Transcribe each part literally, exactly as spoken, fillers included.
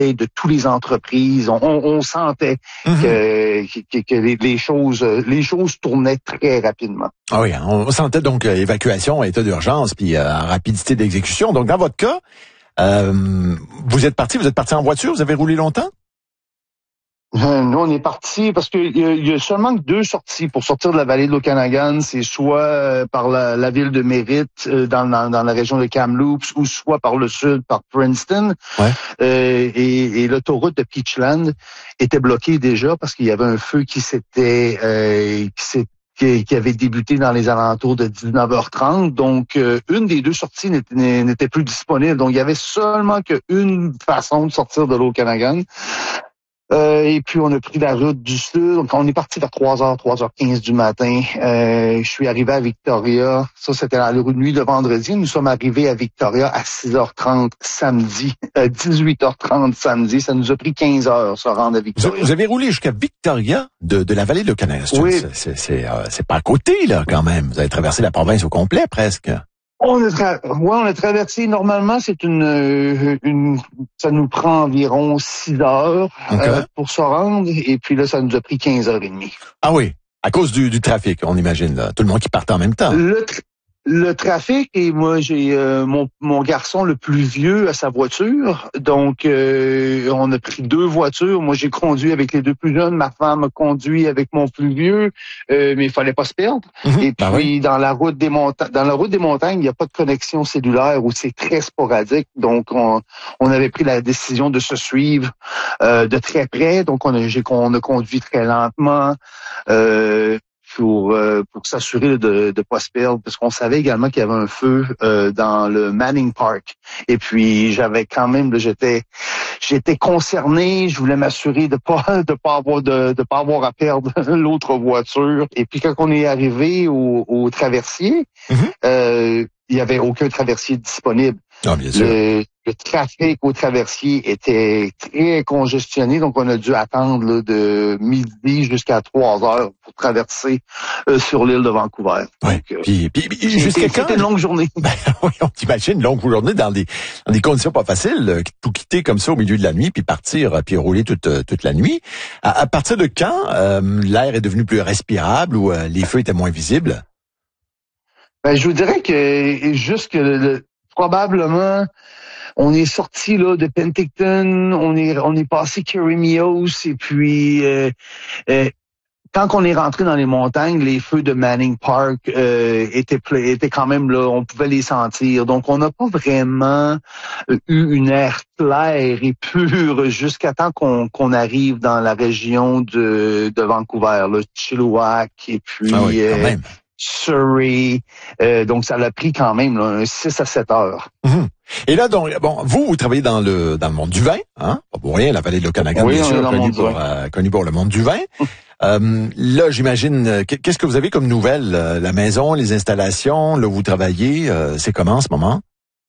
de toutes les entreprises. On, on sentait mm-hmm. que, que, que les, les choses les choses tournaient très rapidement. Ah oui, on sentait donc euh, évacuation, état d'urgence, puis euh, rapidité d'exécution. Donc dans votre cas, euh, vous êtes parti, vous êtes parti en voiture, vous avez roulé longtemps? Euh, nous, on est parti parce qu'il y, y a seulement deux sorties pour sortir de la vallée de l'Okanagan. C'est soit euh, par la, la ville de Merritt, euh, dans, dans, dans la région de Kamloops, ou soit par le sud, par Princeton. Ouais. Euh, et, et l'autoroute de Peachland était bloquée déjà parce qu'il y avait un feu qui s'était euh, qui s'est Qui, qui avait débuté dans les alentours de dix-neuf heures trente. Donc, euh, une des deux sorties n'était, n'était plus disponible. Donc, il y avait seulement qu'une façon de sortir de l'Okanagan. Euh, et puis, on a pris la route du sud. Donc, on est parti vers trois heures, trois heures quinze du matin. Euh, je suis arrivé à Victoria. Ça, c'était la nuit de vendredi. Nous sommes arrivés à Victoria à six heures trente samedi, euh, dix-huit heures trente samedi. Ça nous a pris quinze heures se rendre à Victoria. Vous avez roulé jusqu'à Victoria de, de la vallée de l'Okanagan. Oui. C'est, c'est, c'est, euh, c'est pas à côté, là, quand même. Vous avez traversé la province au complet, presque. On a, tra- ouais, on a traversé, normalement, c'est une, une, ça nous prend environ six heures okay. euh, pour se rendre, et puis là, ça nous a pris quinze heures et demie. Ah oui, à cause du, du trafic, on imagine, là. Tout le monde qui part en même temps. Le, tra- le trafic, et moi, j'ai euh, mon, mon garçon le plus vieux à sa voiture, donc euh, on a pris deux voitures. Moi, j'ai conduit avec les deux plus jeunes, ma femme a conduit avec mon plus vieux, euh, mais il fallait pas se perdre. Mmh, et puis, ben oui. dans la route des montagnes, dans la route des montagnes, il n'y a pas de connexion cellulaire ou c'est très sporadique, donc on, on avait pris la décision de se suivre euh, de très près. Donc, on a, j'ai, on a conduit très lentement. Euh, pour euh, pour s'assurer de de pas se perdre, parce qu'on savait également qu'il y avait un feu euh, dans le Manning Park. Et puis j'avais quand même, là, j'étais j'étais concerné, je voulais m'assurer de pas de pas avoir de de pas avoir à perdre l'autre voiture. Et puis quand on est arrivé au, au traversier, mm-hmm. euh, il y avait aucun traversier disponible. Ah, bien sûr. Le, le trafic au traversier était très congestionné, donc on a dû attendre là, de midi jusqu'à trois heures pour traverser euh, sur l'île de Vancouver. Oui. Donc, euh, puis, puis, puis jusqu'à quand? C'était une longue journée. Ben, oui, on t'imagine une longue journée dans des, dans des conditions pas faciles, euh, tout quitter comme ça au milieu de la nuit, puis partir, puis rouler toute toute la nuit. À, à partir de quand euh, l'air est devenu plus respirable ou euh, les feux étaient moins visibles? Ben, je vous dirais que jusque le, probablement, on est sorti là de Penticton, on est on est passé Kirimios, et puis euh, euh, quand on est rentré dans les montagnes, les feux de Manning Park euh, étaient étaient quand même là, on pouvait les sentir. Donc on n'a pas vraiment eu une air claire et pure jusqu'à temps qu'on qu'on arrive dans la région de de Vancouver, le Chilliwack, et puis ah oui, quand euh, même. Surrey. Euh, donc, ça l'a pris quand même là, six à sept heures. Mmh. Et là, donc, bon, vous, vous travaillez dans le dans le monde du vin, hein? Pas pour rien, la vallée de l'Okanagan, oui, bien sûr, connue pour, euh, connu pour le monde du vin. euh, là, j'imagine, qu'est-ce que vous avez comme nouvelles? La maison, les installations, là où vous travaillez, euh, c'est comment en ce moment?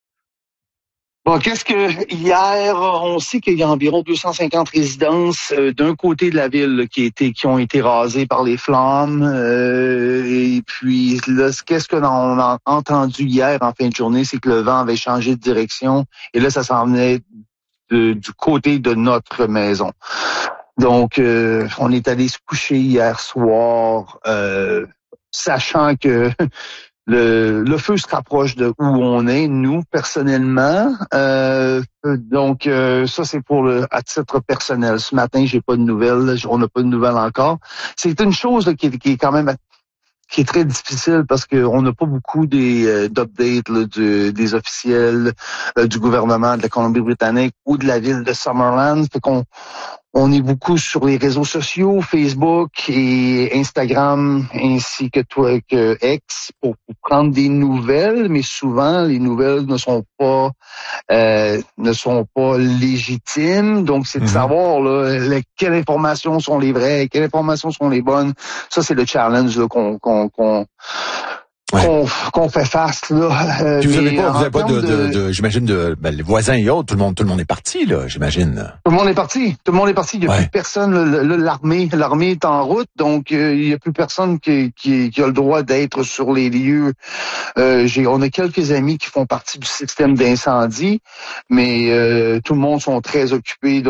Bon, qu'est-ce que hier, on sait qu'il y a environ deux cent cinquante résidences euh, d'un côté de la ville là, qui étaient qui ont été rasées par les flammes. Euh, et puis là, qu'est-ce que on a entendu hier en fin de journée, c'est que le vent avait changé de direction et là, ça s'en venait de, du côté de notre maison. Donc, euh, on est allé se coucher hier soir, euh, sachant que Le, le feu se rapproche de où on est, nous, personnellement. Euh, donc, euh, ça, c'est pour le à titre personnel. Ce matin, j'ai pas de nouvelles. On n'a pas de nouvelles encore. C'est une chose là, qui, est, qui est quand même qui est très difficile parce qu'on n'a pas beaucoup des euh, d'updates là, du, des officiels euh, du gouvernement de la Colombie-Britannique ou de la ville de Summerland. Fait qu'on On est beaucoup sur les réseaux sociaux, Facebook et Instagram, ainsi que toi, que X, pour, pour prendre des nouvelles, mais souvent les nouvelles ne sont pas euh, ne sont pas légitimes. Donc, c'est de mm-hmm. savoir là, les, quelles informations sont les vraies, quelles informations sont les bonnes. Ça, c'est le challenge là, qu'on qu'on qu'on Ouais. Qu'on, qu'on fait face là. Euh, Puis vous avez pas, vous avez pas de, de, de, de j'imagine de ben, les voisins et autres, tout le monde, tout le monde est parti là, j'imagine. Tout le monde est parti, tout le monde est parti. Il y a ouais. plus personne. Là, l'armée, l'armée est en route, donc euh, il y a plus personne qui, qui, qui a le droit d'être sur les lieux. Euh, j'ai, on a quelques amis qui font partie du système d'incendie, mais euh, tout le monde sont très occupés.